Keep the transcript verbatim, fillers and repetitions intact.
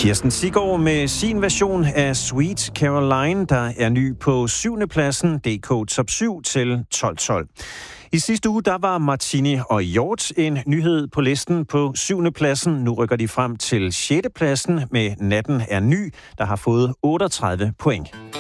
Kirsten Siggaard med sin version af Sweet Caroline, der er ny på syvende pladsen, D K Top syv til tolv tolv. I sidste uge, der var Martini og Hjort en nyhed på listen på syvende pladsen. Nu rykker de frem til sjette pladsen med Natten er ny, der har fået otteogtredive point.